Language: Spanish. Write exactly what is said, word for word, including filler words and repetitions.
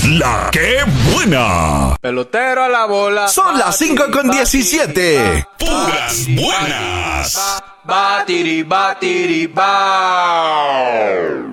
La que buena. Pelotero a la bola. Son las cinco con diecisiete. Puras buenas. Batiri, batiri, ba.